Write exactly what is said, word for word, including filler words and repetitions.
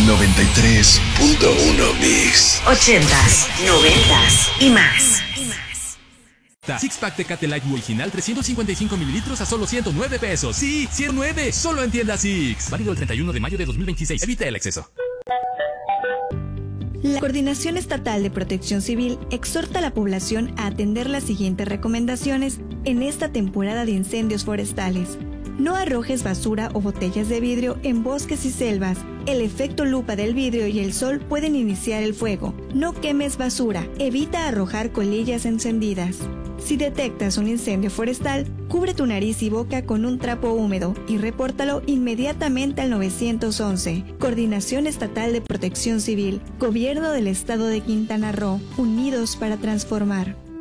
noventa y tres punto uno Mix. Ochentas, noventas y más. Six Pack Tecate Light original trescientos cincuenta y cinco mililitros a solo ciento nueve pesos. Sí, ciento nueve, solo en tienda Six. Válido el treinta y uno de mayo de dos mil veintiséis. Evita el exceso. La Coordinación Estatal de Protección Civil exhorta a la población a atender las siguientes recomendaciones en esta temporada de incendios forestales. No arrojes basura o botellas de vidrio en bosques y selvas. El efecto lupa del vidrio y el sol pueden iniciar el fuego. No quemes basura. Evita arrojar colillas encendidas. Si detectas un incendio forestal, cubre tu nariz y boca con un trapo húmedo y repórtalo inmediatamente al nueve once. Coordinación Estatal de Protección Civil. Gobierno del Estado de Quintana Roo. Unidos para transformar.